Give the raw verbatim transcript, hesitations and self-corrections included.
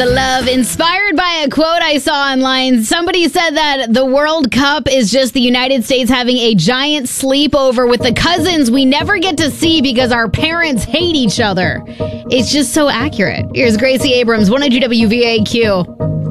the love. Inspired by a quote I saw online, somebody said that the World Cup is just the United States having a giant sleepover with the cousins we never get to see because our parents hate each other. It's just so accurate. Here's Gracie Abrams, one oh two W V A Q.